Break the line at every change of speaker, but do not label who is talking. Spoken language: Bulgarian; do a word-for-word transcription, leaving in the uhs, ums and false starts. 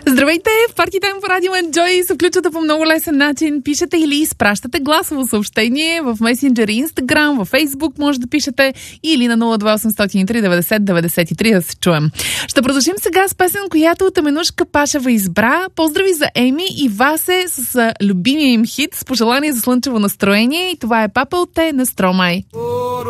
Здравейте! В Парти Тайм по Радио Enjoy се включвате по много лесен начин. Пишете или изпращате гласово съобщение в Messenger и Instagram, в Facebook може да пишете или на нула два осем осем три деветдесет деветдесет и три да се чуем. Ще продължим сега с песен, която Теменушка Пашева избра. Поздрави за Еми и Васе с любимия им хит с пожелание за слънчево настроение. И това е Папълте на Стромай.